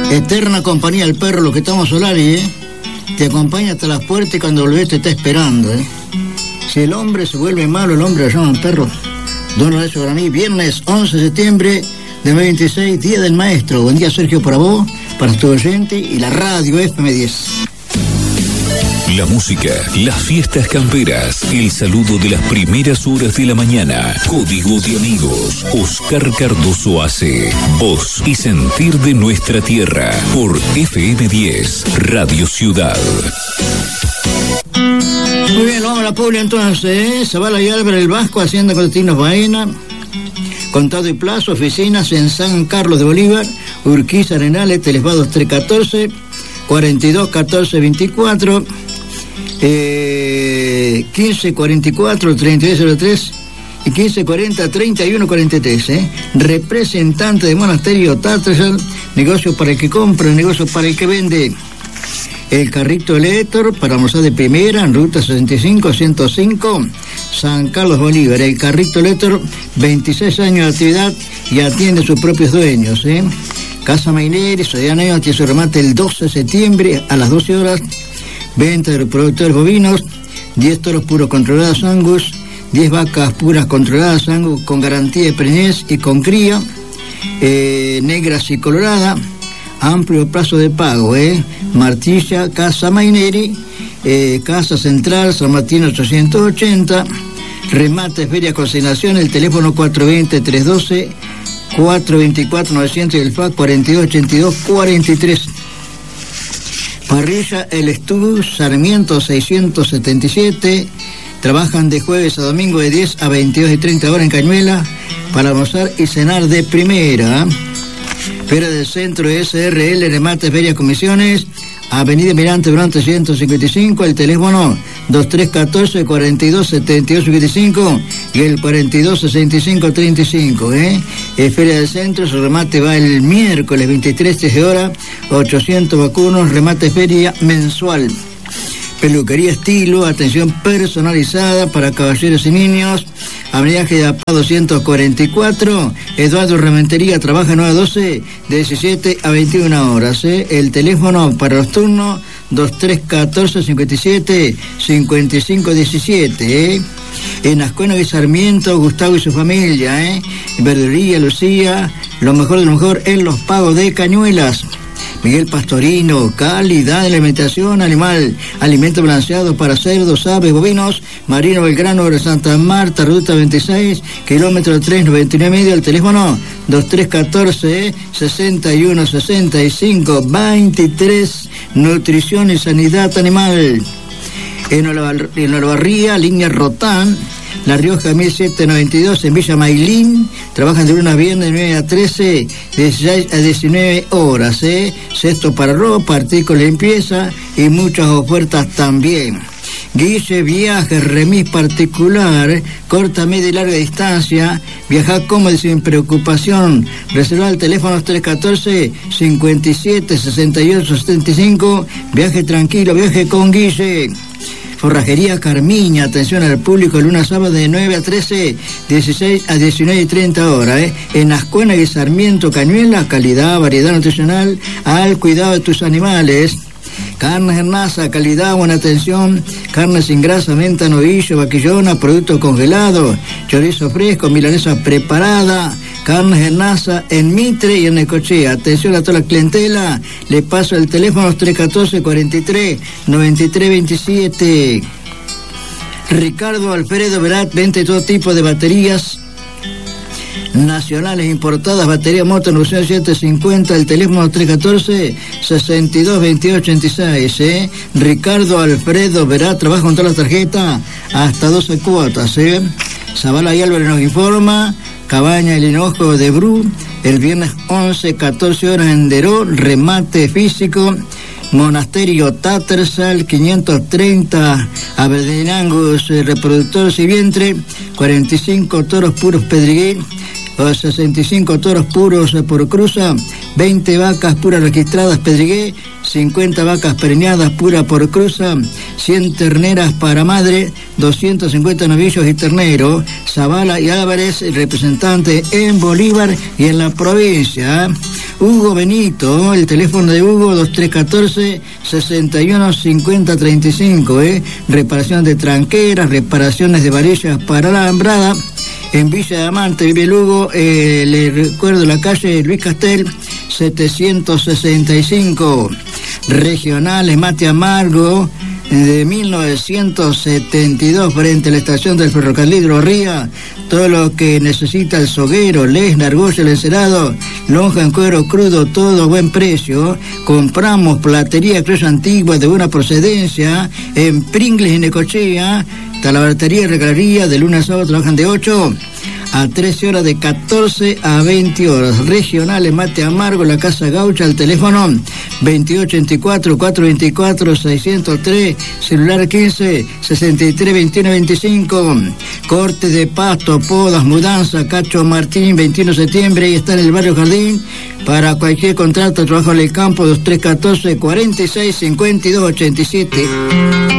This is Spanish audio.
Eterna compañía del perro, lo que estamos Solari, te acompaña hasta las puertas y cuando volvés te está esperando, Si el hombre se vuelve malo, el hombre lo llaman perro. Don Horacio Guaraní, viernes 11 de septiembre de 2026, Día del Maestro. Buen día, Sergio, para vos, para tu oyente y la radio FM10. La música, las fiestas camperas, el saludo de las primeras horas de la mañana. Código de amigos. Oscar Cardoso hace voz y sentir de nuestra tierra por FM10 Radio Ciudad. Muy bien, vamos a la Puglia entonces. Zavala y Álvaro el Vasco, Hacienda Constantinos Baena, Contado y Plazo, oficinas en San Carlos de Bolívar, Urquiza, Arenales, Telesvados 314, 42 14 24, 15 44 32 03 y 15 40 31 43. Representante de Monasterio Tattersall, negocio para el que compra, negocio para el que vende. El carrito Elector para almorzar de primera en ruta 65-105, San Carlos Bolívar. El carrito Elector, 26 años de actividad y atiende a sus propios dueños. Casa Maineri, Sodianeo, tiene su remate el 12 de septiembre a las 12 horas. Venta de los productores bovinos, 10 toros puros controlados Angus, 10 vacas puras controladas Angus con garantía de preñez y con cría, negras y colorada. Amplio plazo de pago, Martilla, Casa Maineri, Casa Central, San Martín 880, remate, feria, consignación, el teléfono 420-312, 424-900 y el fax 4282-43. Parrilla El Estudio, Sarmiento 677, trabajan de jueves a domingo de 10 a 22 y 30 horas en Cañuela para almorzar y cenar de primera. Feria del Centro SRL, remate, ferias, comisiones, Avenida Mirante Durante 155, el teléfono 2314 42 72 55 y el 42 65 35. Feria del Centro, su remate va el miércoles 23 13 horas, 800 vacunos, remate feria mensual. Peluquería Estilo, atención personalizada para caballeros y niños. Avenida Gedapá 244, Eduardo Rementería, trabaja 9 a 12, de 17 a 21 horas. El teléfono para los turnos 2314 57 55 17. En Ascuénaga y Sarmiento, Gustavo y su familia. Verdulería Lucía, lo mejor de lo mejor en los pagos de Cañuelas. Miguel Pastorino, calidad de alimentación animal, alimento balanceado para cerdos, aves, bovinos. Marino Belgrano de Santa Marta, ruta 26, kilómetro 399 medio, el teléfono 2314 61 65 23. Nutrición y sanidad animal. En Olavarría, línea Rotán, La Rioja 1792, en Villa Mailín, trabajan de lunes a viernes de 9 a 13, de 16 a 19 horas. Cesto para ropa, artículos de limpieza y muchas ofertas también. Guille Viajes, remis particular, corta, media y larga distancia, viajar cómodo y sin preocupación. Reservar el teléfono 314 57 68 75, viaje tranquilo, viaje con Guille. Forrajería Carmiña, atención al público, el lunes a sábado de 9 a 13, 16 a 19 y 30 horas. En Ascuénaga y Sarmiento, Cañuela, calidad, variedad nutricional, al cuidado de tus animales. Carnes en masa, calidad, buena atención, carne sin grasa, menta, novillo, vaquillona, productos congelados, chorizo fresco, milanesa preparada, carnes en masa, en Mitre y en Necochea. Atención a toda la clientela, le paso el teléfono 314 43 93 27. Ricardo Alfredo Verat, vende todo tipo de baterías nacionales importadas, batería moto 750, el teléfono 314 62 28 86. Ricardo Alfredo Verat, trabaja con todas las tarjetas hasta 12 cuotas. Zavala y Álvarez nos informa. Cabaña El Hinojo de Bru, el viernes 11 14 horas en Deró, remate físico. Monasterio Tattersall 530, Avenida Angus, reproductores y vientre, 45 toros puros Pedrigué, 65 toros puros por cruza, 20 vacas puras registradas Pedrigué, 50 vacas preñadas pura por cruza, 100 terneras para madre, 250 novillos y terneros. Zavala y Álvarez, representante en Bolívar y en la provincia. Hugo Benito, el teléfono de Hugo 2314-615035, reparación de tranqueras, reparaciones de varillas para alambrada. En Villa de Amante vive el Hugo, le recuerdo la calle Luis Castel 765. Regionales Mate Amargo de 1972 frente a la estación del ferrocarril Ría. Todo lo que necesita el soguero, lesna, argolla, el encerado, lonja en cuero crudo, todo a buen precio. Compramos platería criolla antigua de buena procedencia en Pringles y Necochea. Talabartería y regalería de lunes a sábado trabajan de 8 a 13 horas, de 14 a 20 horas. Regionales Mate Amargo, la Casa Gaucha, al teléfono 2884-424-603, celular 15-63-21-25. Corte de pasto, podas, mudanza, Cacho Martín, 21 de septiembre, y está en el barrio Jardín. Para cualquier contrato, trabajo en el campo, 2314-46-52-87.